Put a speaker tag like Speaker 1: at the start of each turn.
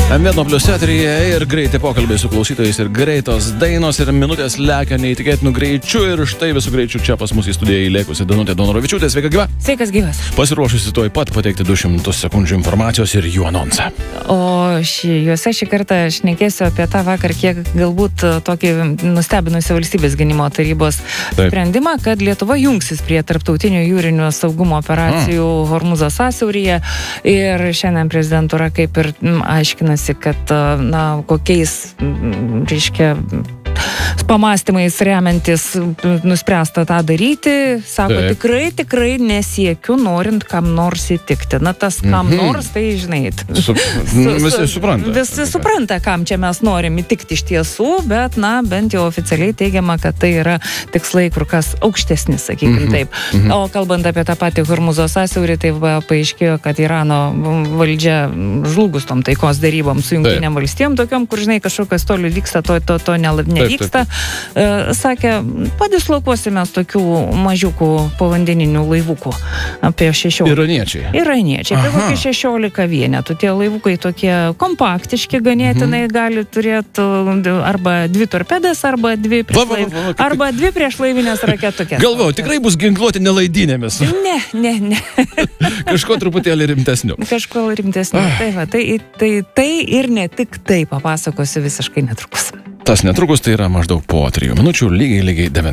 Speaker 1: M1 Plius eteryje ir greitai pokalbiai su klausytojais ir greitos dainos ir minutės lekia neįtikėtinų greičių ir štai visų greičių čia pas mus į studiją įlėkusi Danutė Donorovičiūtė. Sveika gyva.
Speaker 2: Sveikas gyvas.
Speaker 1: Pasiruošusi tuoj pat pateikti 200 sekundžių informacijos ir jų anonsą.
Speaker 2: O juose šį kartą šnekėsiu apie tą vakar, kiek galbūt tokį nustebinusią valstybės gynimo tarybos sprendimą, kad Lietuva jungsis prie tarptautinių jūrinių saugumo operacijų Hormūzo sąsiauryje. Ir šiandien prezidentūra kaip ir aiškinasi, kad, kokiais, reiškia, pamastymais remiantis nuspręsta tą daryti. Sako, tikrai nesiekiu, norint kam nors įtikti. Tas kam nors, tai žinai.
Speaker 1: Visi supranta.
Speaker 2: Visi supranta, kam čia mes norim įtikti iš tiesų, bet, bent jau oficialiai teigiama, kad tai yra tikslai kur kas aukštesni, sakykime taip. O kalbant apie tą patį Hormūzo sąsiaurį, tai paaiškėjo, kad Irano valdžia žlugus tom taikos darybom su Jungtinėm valstijom, tokiom, kur, žinai, kažkokios toliau vyksta, to nevyksta. Sakė, padislokuosime tokių mažiukų povandeninių laivukų. Apie 16. Iraniečiai. Apie kokį 16 vienetų. Tie laivukai tokie kompaktiški ganėtinai gali turėti arba 2 torpedas, arba 2 priešlaivinės raketukės.
Speaker 1: Galvojau, tikrai bus ginkluoti nelaidinėmis.
Speaker 2: Ne.
Speaker 1: Kažko truputėlį rimtesniu.
Speaker 2: Tai ir ne tik tai papasakosiu visiškai netrukus.
Speaker 1: Tas netrukus tai yra maždaug po 3 minučių, lygiai 9.